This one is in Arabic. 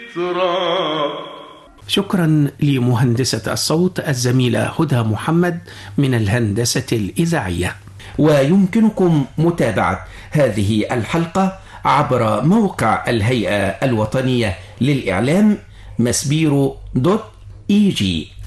ذكرى. شكرا لمهندسة الصوت الزميلة هدى محمد من الهندسة الإذاعية. ويمكنكم متابعة هذه الحلقة عبر موقع الهيئة الوطنية للإعلام masbiro.eg.